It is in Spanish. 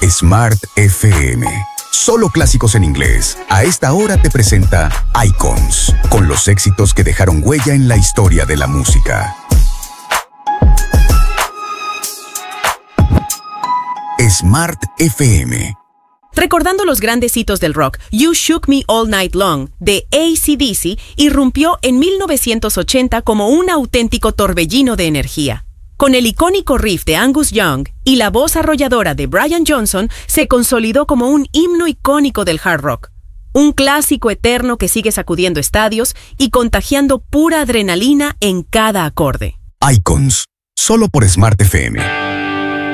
Smart FM. Solo clásicos en inglés. A esta hora te presenta Icons, con los éxitos que dejaron huella en la historia de la música. Smart FM. Recordando los grandes hitos del rock, You Shook Me All Night Long, de AC/DC, irrumpió en 1980 como un auténtico torbellino de energía. Con el icónico riff de Angus Young y la voz arrolladora de Brian Johnson, se consolidó como un himno icónico del hard rock. Un clásico eterno que sigue sacudiendo estadios y contagiando pura adrenalina en cada acorde. Icons, solo por Smart FM.